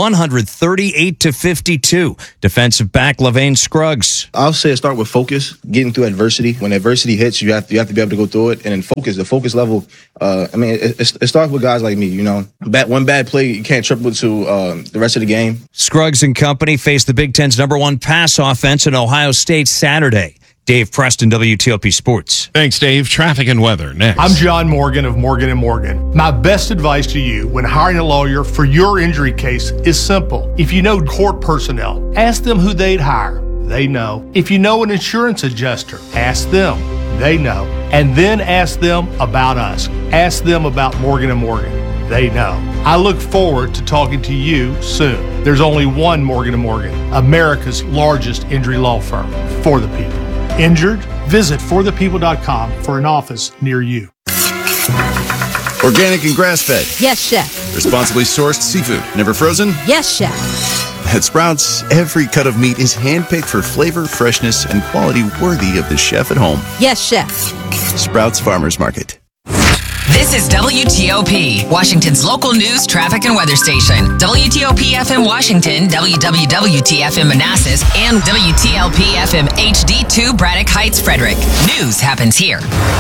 138-52. Defensive back LaVane Scruggs. I'll say start with focus, getting through adversity. When adversity hits, you have to be able to go through it. And then focus, the focus level, it starts with guys like me, you know. One bad play, you can't triple to the rest of the game. Scruggs and company face the Big Ten's #1 pass offense in Ohio State Saturday. Dave Preston, WTOP Sports. Thanks, Dave. Traffic and weather next. I'm John Morgan of Morgan & Morgan. My best advice to you when hiring a lawyer for your injury case is simple. If you know court personnel, ask them who they'd hire. They know. If you know an insurance adjuster, ask them. They know. And then ask them about us. Ask them about Morgan & Morgan. They know. I look forward to talking to you soon. There's only one Morgan & Morgan, America's largest injury law firm for the people. Injured? Visit forthepeople.com for an office near you. Organic and grass-fed. Yes, chef. Responsibly sourced seafood. Never frozen? Yes, chef. At Sprouts, every cut of meat is handpicked for flavor, freshness, and quality worthy of the chef at home. Yes, chef. Sprouts Farmers Market. This is WTOP, Washington's local news, traffic, and weather station. WTOP FM Washington, WWWT FM Manassas, and WTLP FM HD2 Braddock Heights, Frederick. News happens here.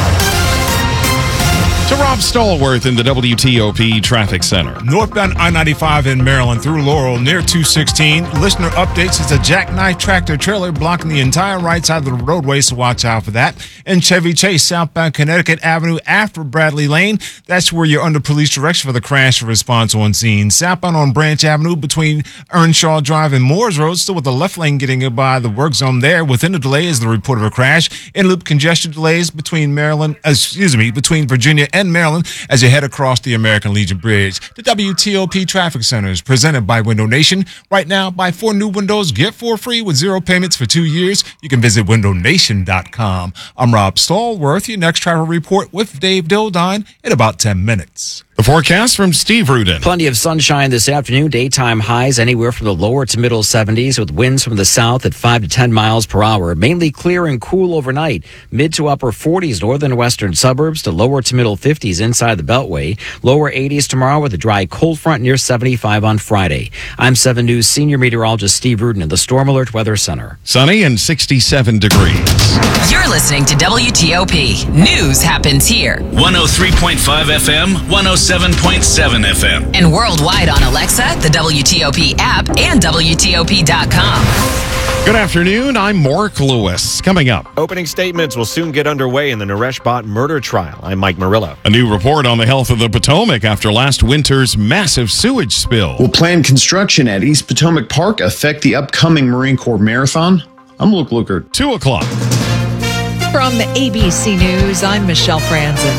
To Rob Stallworth in the WTOP Traffic Center. Northbound I-95 in Maryland through Laurel near 216. Listener updates, it's a jackknife tractor trailer blocking the entire right side of the roadway, so watch out for that. And Chevy Chase, southbound Connecticut Avenue after Bradley Lane. That's where you're under police direction for the crash response on scene. Southbound on Branch Avenue between Earnshaw Drive and Moores Road, still with the left lane getting by the work zone there. Within the delay is the report of a crash. In-loop congestion delays between Virginia and Maryland as you head across the American Legion Bridge. The WTOP Traffic Center is presented by Window Nation. Right now, buy 4 new windows, get 4 free with 0 payments for 2 years. You can visit windownation.com. I'm Rob Stallworth. Your next travel report with Dave Dildine in about 10 minutes. The forecast from Steve Rudin. Plenty of sunshine this afternoon. Daytime highs anywhere from the lower to middle 70s with winds from the south at 5 to 10 miles per hour. Mainly clear and cool overnight. Mid to upper 40s northern and western suburbs to lower to middle 50s inside the Beltway. Lower 80s tomorrow with a dry cold front near 75 on Friday. I'm 7 News senior meteorologist Steve Rudin in the Storm Alert Weather Center. Sunny and 67 degrees. You're listening to WTOP. News happens here. 103.5 FM, 107.7 FM. And worldwide on Alexa, the WTOP app, and WTOP.com. Good afternoon. I'm Mark Lewis. Coming up. Opening statements will soon get underway in the Naresh Bhatt murder trial. I'm Mike Murillo. A new report on the health of the Potomac after last winter's massive sewage spill. Will planned construction at East Potomac Park affect the upcoming Marine Corps Marathon? I'm Luke Lukert. 2 o'clock. From ABC News, I'm Michelle Franzen.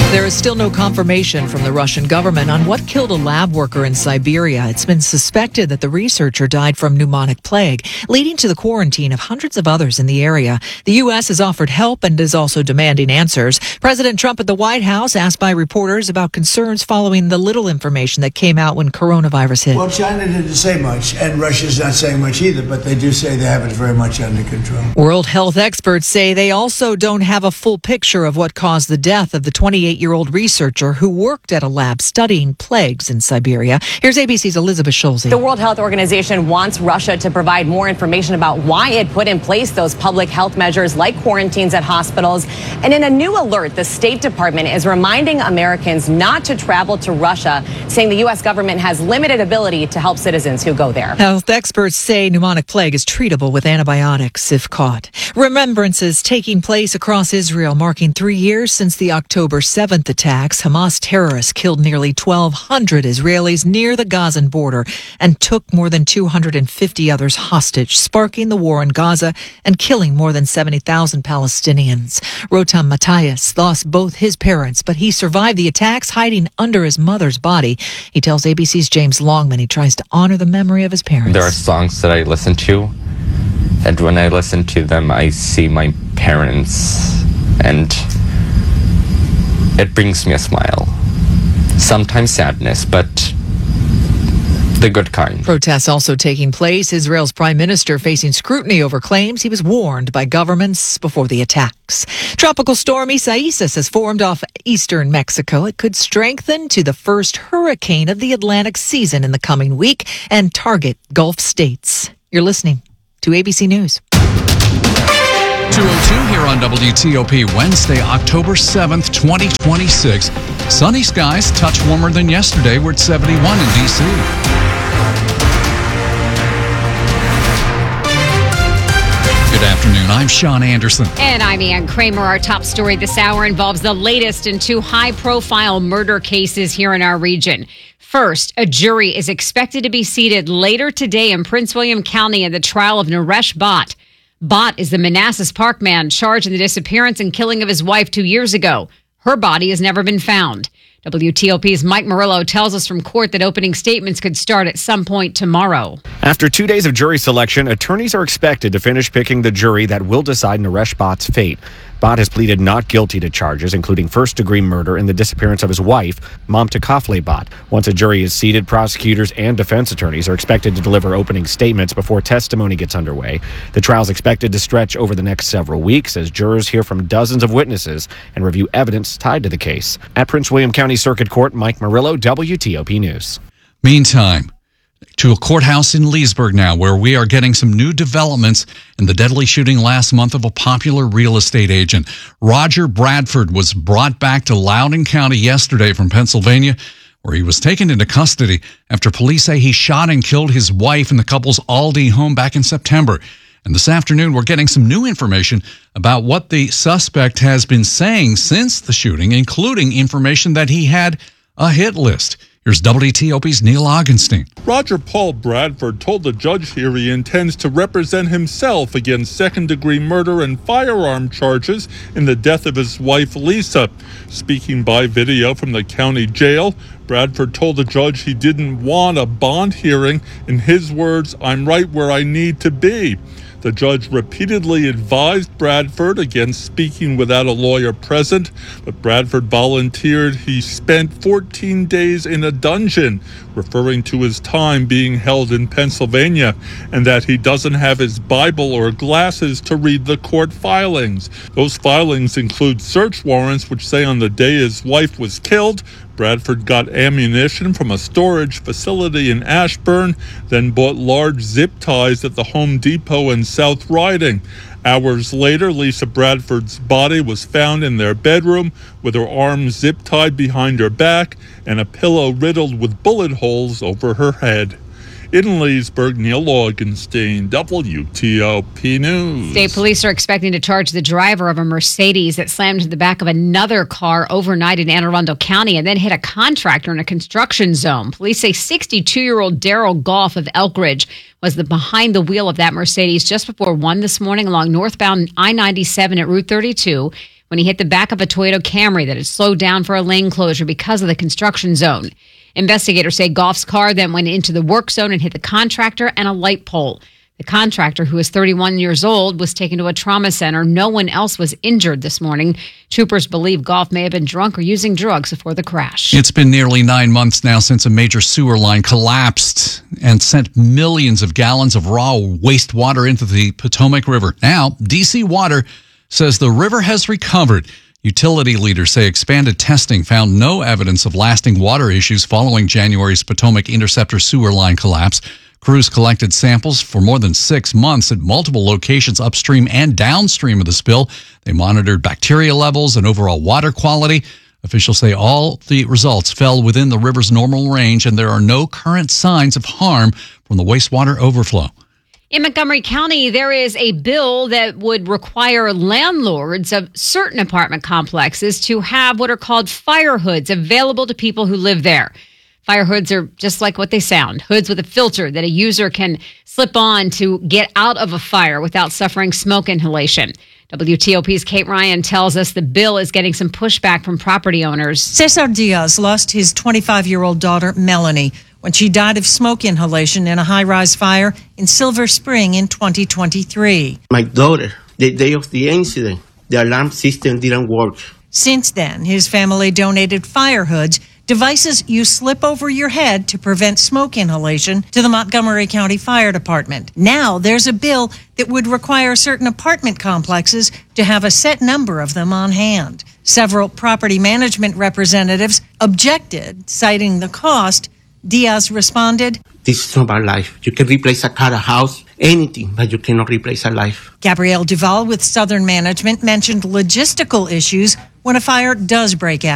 There is still no confirmation from the Russian government on what killed a lab worker in Siberia. It's been suspected that the researcher died from pneumonic plague, leading to the quarantine of hundreds of others in the area. The U.S. has offered help and is also demanding answers. President Trump at the White House asked by reporters about concerns following the little information that came out when coronavirus hit. Well, China didn't say much, and Russia's not saying much either, but they do say they have it very much under control. World health experts say they also don't have a full picture of what caused the death of the 28-year-old researcher who worked at a lab studying plagues in Siberia. Here's ABC's Elizabeth Schulze. The World Health Organization wants Russia to provide more information about why it put in place those public health measures like quarantines at hospitals. And in a new alert, the State Department is reminding Americans not to travel to Russia, saying the U.S. government has limited ability to help citizens who go there. Health experts say pneumonic plague is treatable with antibiotics if caught. Remembrances taking place across Israel, marking 3 years since the October 7th attacks. Hamas terrorists killed nearly 1,200 Israelis near the Gazan border and took more than 250 others hostage, sparking the war in Gaza and killing more than 70,000 Palestinians. Rotam Matthias lost both his parents, but he survived the attacks hiding under his mother's body. He tells ABC's James Longman he tries to honor the memory of his parents. There are songs that I listen to, and when I listen to them, I see my parents, and it brings me a smile. Sometimes sadness, but the good kind. Protests also taking place. Israel's prime minister facing scrutiny over claims he was warned by governments before the attacks. Tropical storm Isaias has formed off eastern Mexico. It could strengthen to the first hurricane of the Atlantic season in the coming week and target Gulf states. You're listening to ABC News. 2:02 here on WTOP, Wednesday, October 7th, 2026. Sunny skies, touch warmer than yesterday. We're at 71 in D.C. Good afternoon. I'm Sean Anderson. And I'm Ann Kramer. Our top story this hour involves the latest in two high-profile murder cases here in our region. First, a jury is expected to be seated later today in Prince William County in the trial of Naresh Bhatt. Bhatt is the Manassas Park man charged in the disappearance and killing of his wife 2 years ago. Her body has never been found. WTOP's Mike Murillo tells us from court that opening statements could start at some point tomorrow. After 2 days of jury selection, attorneys are expected to finish picking the jury that will decide Naresh Bhatt's fate. Bhatt has pleaded not guilty to charges, including first-degree murder and the disappearance of his wife, Mamta Kafle Bhatt. Once a jury is seated, prosecutors and defense attorneys are expected to deliver opening statements before testimony gets underway. The trial is expected to stretch over the next several weeks as jurors hear from dozens of witnesses and review evidence tied to the case. At Prince William County Circuit Court, Mike Murillo, WTOP News. Meantime, to a courthouse in Leesburg now, where we are getting some new developments in the deadly shooting last month of a popular real estate agent. Roger Bradford was brought back to Loudoun County yesterday from Pennsylvania, where he was taken into custody after police say he shot and killed his wife in the couple's Aldie home back in September. And this afternoon, we're getting some new information about what the suspect has been saying since the shooting, including information that he had a hit list. Here's WTOP's Neil Augenstein. Roger Paul Bradford told the judge here he intends to represent himself against second-degree murder and firearm charges in the death of his wife, Lisa. Speaking by video from the county jail, Bradford told the judge he didn't want a bond hearing. In his words, "I'm right where I need to be." The judge repeatedly advised Bradford against speaking without a lawyer present, but Bradford volunteered he spent 14 days in a dungeon, referring to his time being held in Pennsylvania, and that he doesn't have his Bible or glasses to read the court filings. Those filings include search warrants which say on the day his wife was killed, Bradford got ammunition from a storage facility in Ashburn, then bought large zip ties at the Home Depot in South Riding. Hours later, Lisa Bradford's body was found in their bedroom with her arms zip-tied behind her back and a pillow riddled with bullet holes over her head. In Leesburg, Neil Augenstein, WTOP News. State police are expecting to charge the driver of a Mercedes that slammed into the back of another car overnight in Anne Arundel County and then hit a contractor in a construction zone. Police say 62-year-old Daryl Goff of Elk Ridge was behind the wheel of that Mercedes just before 1 this morning along northbound I-97 at Route 32 when he hit the back of a Toyota Camry that had slowed down for a lane closure because of the construction zone. Investigators say Goff's car then went into the work zone and hit the contractor and a light pole. The contractor, who is 31 years old, was taken to a trauma center. No one else was injured this morning. Troopers believe Goff may have been drunk or using drugs before the crash. It's been nearly 9 months now since a major sewer line collapsed and sent millions of gallons of raw wastewater into the Potomac River. Now, DC Water says the river has recovered. Utility leaders say expanded testing found no evidence of lasting water issues following January's Potomac Interceptor sewer line collapse. Crews collected samples for more than 6 months at multiple locations upstream and downstream of the spill. They monitored bacteria levels and overall water quality. Officials say all the results fell within the river's normal range, and there are no current signs of harm from the wastewater overflow. In Montgomery County, there is a bill that would require landlords of certain apartment complexes to have what are called fire hoods available to people who live there. Fire hoods are just like what they sound, hoods with a filter that a user can slip on to get out of a fire without suffering smoke inhalation. WTOP's Kate Ryan tells us the bill is getting some pushback from property owners. Cesar Diaz lost his 25-year-old daughter, Melanie, when she died of smoke inhalation in a high-rise fire in Silver Spring in 2023. My daughter, the day of the incident, the alarm system didn't work. Since then, his family donated fire hoods, devices you slip over your head to prevent smoke inhalation, to the Montgomery County Fire Department. Now there's a bill that would require certain apartment complexes to have a set number of them on hand. Several property management representatives objected, citing the cost. Diaz responded, "This is not about life. You can replace a car, a house, anything, but you cannot replace a life." Gabrielle Duval with Southern Management mentioned logistical issues when a fire does break out.